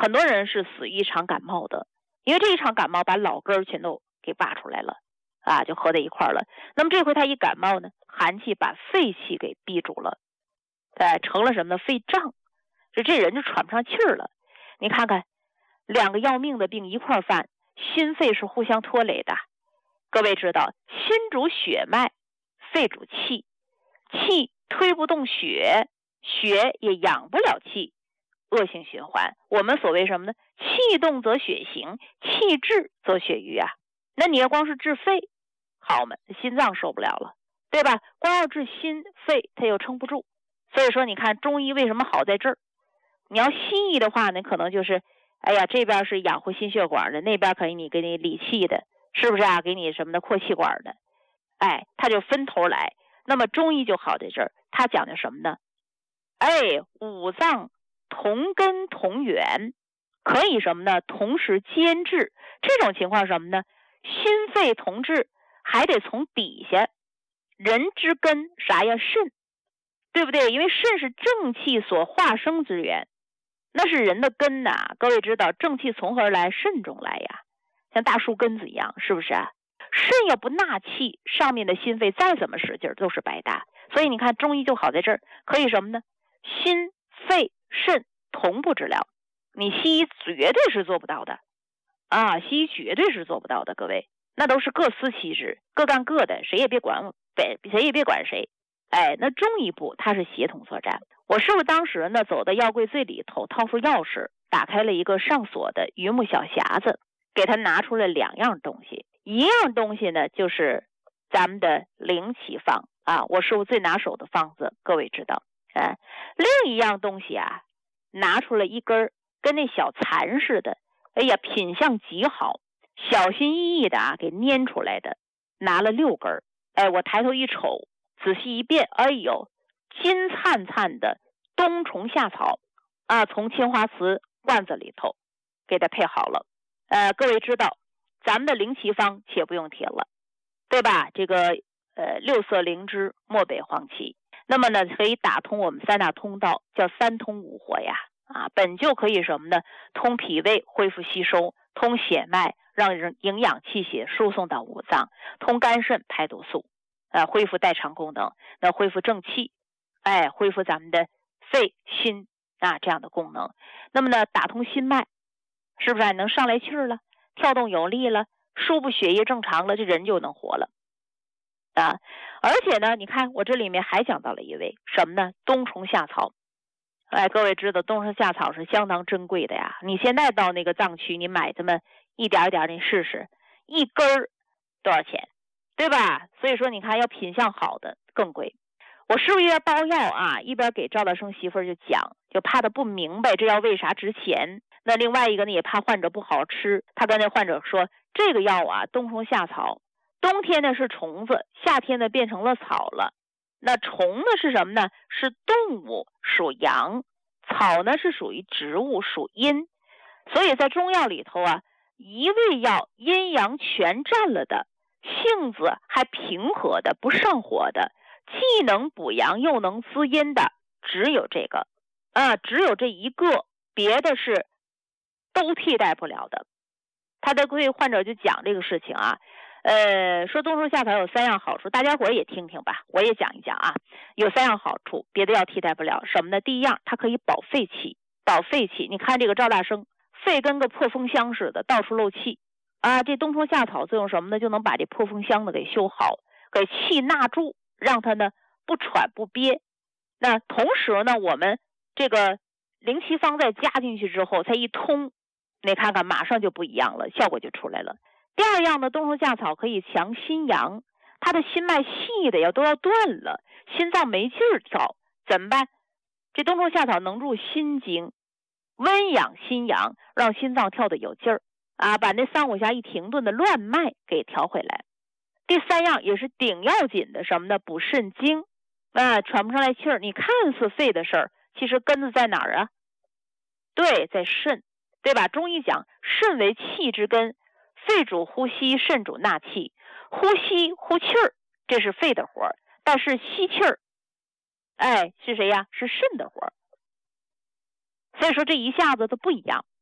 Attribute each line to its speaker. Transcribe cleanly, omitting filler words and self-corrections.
Speaker 1: 很多人是死于一场感冒的，因为这一场感冒把老根全都给挖出来了啊，就合在一块了。那么这回他一感冒呢，寒气把肺气给逼住了，成了什么呢？肺胀，这人就喘不上气儿了。你看看，两个要命的病一块犯，心肺是互相拖累的。各位知道，心主血脉，肺主气，气推不动血，血也养不了气，恶性循环。我们所谓什么呢？气动则血行，气滞则血瘀啊。那你要光是治肺，好嘛，心脏受不了了，对吧？光要治心肺，它又撑不住。所以说，你看中医为什么好在这儿？你要西医的话呢，可能就是，哎呀，这边是养活心血管的，那边可以给你理气的，是不是啊？给你什么的扩气管的，哎，他就分头来。那么中医就好在这儿，他讲的什么呢？哎，五脏同根同源，可以什么呢？同时兼治。这种情况是什么呢？心肺同治，还得从底下。人之根啥呀？肾，对不对？因为肾是正气所化生之源，那是人的根呐。各位知道，正气从何而来？肾中来呀，像大树根子一样，是不是啊？肾要不纳气，上面的心肺再怎么使劲都是白搭。所以你看中医就好在这儿，可以什么呢？心肺肾同步治疗，你西医绝对是做不到的啊！西医绝对是做不到的，各位，那都是各司其职，各干各的，谁也别管谁也别管谁。哎，那中医部它是协同作战。我师傅当时呢走到药柜最里头，掏出钥匙，打开了一个上锁的榆木小匣子，给他拿出了两样东西。一样东西呢，就是咱们的灵奇方啊，我师傅最拿手的方子，各位知道。另一样东西啊，拿出了一根跟那小蚕似的，哎呀，品相极好，小心翼翼的啊给捏出来的，拿了6根。哎，我抬头一瞅，仔细一辨，哎呦，金灿灿的冬虫夏草啊，从青花瓷罐子里头给它配好了。各位知道，咱们的灵奇方且不用提了，对吧？这个6色灵芝、漠北黄芪，那么呢，可以打通我们3大通道，叫3通5活呀。啊，本就可以什么呢？通脾胃，恢复吸收；通血脉，让营养气血输送到五脏；通肝肾，排毒素，恢复代偿功能，那恢复正气，哎，恢复咱们的肺心啊这样的功能。那么呢，打通心脉，是不是能上来气儿了？跳动有力了，输布血液正常了，这人就能活了啊！而且呢，你看我这里面还讲到了一味什么呢？冬虫夏草。哎，各位知道冬虫夏草是相当珍贵的呀。你现在到那个藏区，你买这么一点一点，你试试，一根多少钱，对吧？所以说你看，要品相好的更贵。我师傅一边包药啊，一边给赵大生媳妇就讲，就怕他不明白这药为啥值钱。那另外一个呢，也怕患者不好吃，他跟那患者说，这个药啊，冬虫夏草，冬天呢是虫子，夏天呢变成了草了。那虫呢是什么呢？是动物，属阳；草呢是属于植物，属阴。所以在中药里头啊，一味药阴阳全占了的，性子还平和的，不上火的，既能补阳又能滋阴的，只有这个只有这一个，别的是都替代不了的。他的对患者就讲这个事情啊，说冬虫夏草有3样好处，大家伙也听听吧，我也讲一讲啊。有3样好处，别的药替代不了。什么呢？第一样，它可以保肺气，保肺气。你看这个赵大生，肺跟个破风箱似的，到处漏气啊。这冬虫夏草作用什么呢？就能把这破风箱呢给修好，给气纳住，让它呢不喘不憋。那同时呢，我们这个灵奇方再加进去之后，才一通，你看看马上就不一样了，效果就出来了。第二样呢，冬虫夏草可以强心阳，他的心脉细的都要断了，心脏没劲儿跳，怎么办？这冬虫夏草能入心经，温养心阳，让心脏跳得有劲儿啊，把那3、5下一停顿的乱脉给调回来。第3样也是顶要紧的，什么呢？补肾经喘不上来气儿。你看似肺的事儿，其实根子在哪儿啊？对，在肾，对吧？中医讲肾为气之根，肺主呼吸，肾主纳气。呼吸呼气儿，这是肺的活儿，但是吸气儿，是谁呀？是肾的活儿。所以说这一下子都不一样